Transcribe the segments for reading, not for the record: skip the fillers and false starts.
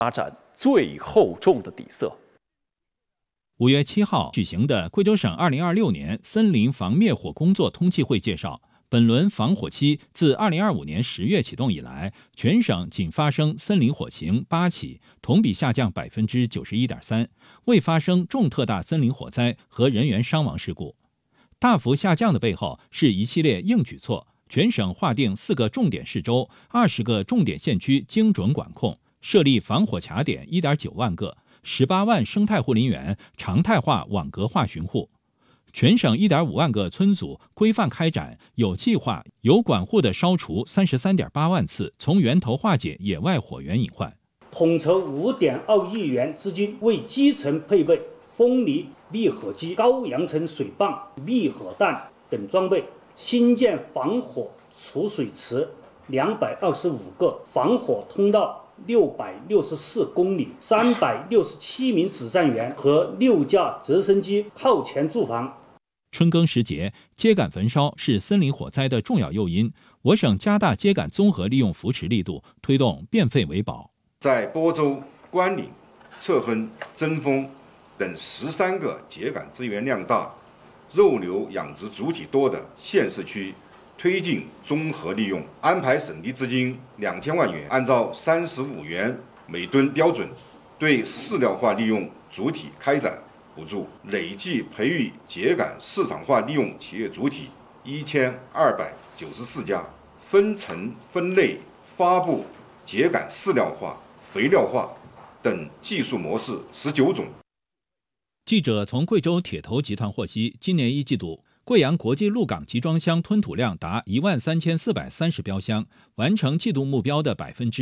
发展最厚重的底色。 5月7号举行的贵州省2026年森林防灭火工作通气会介绍，本轮防火期自2025年10月启动以来，全省仅发生森林火情8起，同比下降91.3%，未发生重特大森林火灾和人员伤亡事故。大幅下降的背后是一系列硬举措，全省划定4个重点市州、20个重点县区精准管控，设立防火卡点1.9万个，18万生态护林员常态化网格化巡护。全省1.5万个村组规范开展有计划、有管护的烧除33.8万次，从源头化解野外火源隐患。 统筹5.2亿元资金为基层配备风力灭火机、高扬尘水泵、灭火弹等装备，新建防火储水池225个，防火通道664公里，367名指战员和6架直升机靠前驻防。 春耕时节，秸秆焚烧是森林火灾的重要诱因。我省加大秸秆综合利用扶持力度，推动变废为宝。 在播州、关岭、测亨、贞丰等13个秸秆资源量大、肉牛养殖主体多的县市区，推进综合利用，安排省级资金2000万元，按照35元每吨标准，对饲料化利用主体开展补助，累计培育秸秆市场化利用企业主体1294家，分层分类发布秸秆饲料化、肥料化等技术模式19种。 记者从贵州铁头集团获悉，今年1季度，贵阳国际陆港集装箱吞吐量达13430标箱，完成季度目标的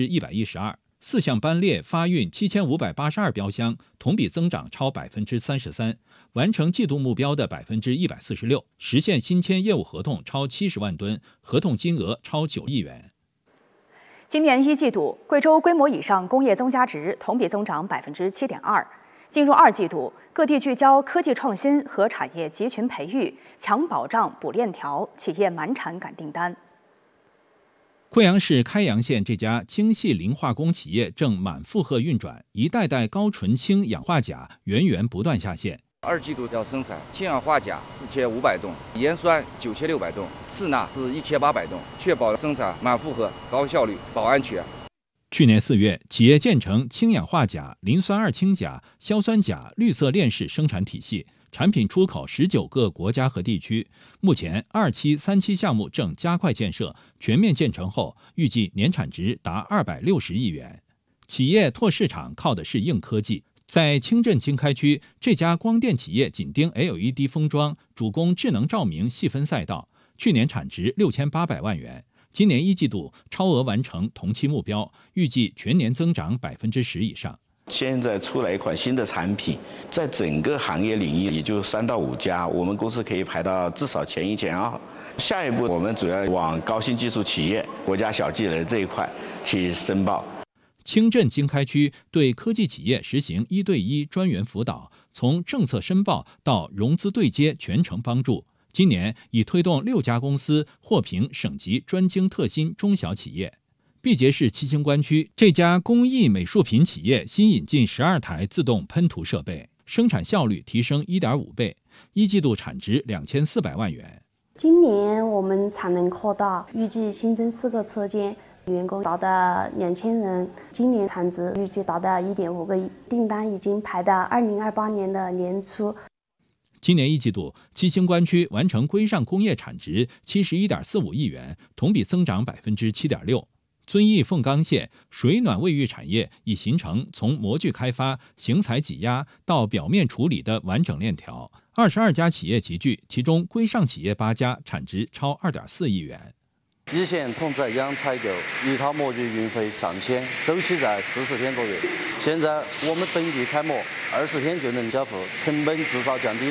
112%。4项班列发运7582标箱，同比增长超33%，完成季度目标的146%，实现新签业务合同超70万吨，合同金额超9亿元。 今年1季度，贵州规模以上工业增加值同比增长7.2%。进入2季度，各地聚焦科技创新和产业集群培育，强保障补链条，企业满产赶订单。 贵阳市开阳县这家精细磷化工企业正满负荷运转，一袋袋高纯氢氧化钾源源不断下线。 2季度要生产氢氧化钾4500吨，盐酸9600吨，次钠是1800吨，确保生产满负荷、高效率、保安全。 去年4月，企业建成氢氧化钾、磷酸二氢钾、硝酸钾绿色链式生产体系，产品出口19个国家和地区。目前2期、3期项目正加快建设，全面建成后，预计年产值达260亿元。企业拓市场靠的是硬科技。在清镇经开区，这家光电企业紧盯 LED 封装，主攻智能照明细分赛道，去年产值6800万元。今年1季度超额完成同期目标，预计全年增长10%以上。 现在出来一款新的产品，在整个行业领域也就3到5家，我们公司可以排到至少前1、前2。下一步我们主要往高新技术企业、国家小技能这一块去申报。 清镇经开区对科技企业实行1对1专员辅导，从政策申报到融资对接全程帮助。今年已推动6家公司获评省级专精特新中小企业。毕节市七星关区这家工艺美术品企业新引进12台自动喷涂设备，生产效率提升1.5倍，1季度产值2400万元。 今年我们产能扩大，预计新增4个车间，员工达到2000人，今年产值预计达到1.5个亿，订单已经排到2028年的年初。 今年1季度，七星关区完成规上工业产值71.45亿元，同比增长7.6%。遵义凤冈县水暖卫浴产业已形成从模具开发、型材挤压到表面处理的完整链条，22家企业集聚，其中规上企业8家，产值超2.4亿元。 一线通知央采购一套模具运费3000，周期在40天左右。现在我们本地开模20天就能交付，成本至少降低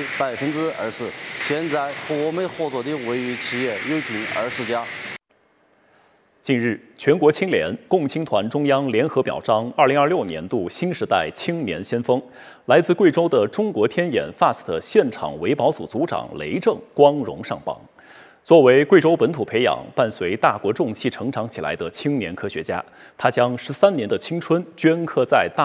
20%。现在和我们合作的卫浴企业有近20家。 近日，全国青联、共青团中央联合表彰2026年度新时代青年先锋。来自贵州的中国天眼 FAST 现场维保组组长雷正光荣上榜。作为贵州本土培养、伴随大国重器成长起来的青年科学家，他将13年的青春镌刻在大